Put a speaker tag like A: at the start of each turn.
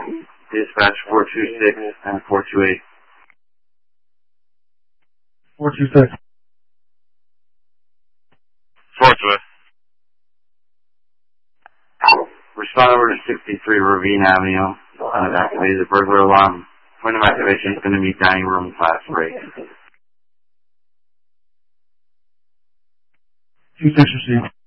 A: Dispatch 426 and 428.
B: 426.
C: 428.
A: Respond over to 63 Ravine Avenue. Activated the burglar alarm. Point of activation is going to be dining room class break.
B: 26 received.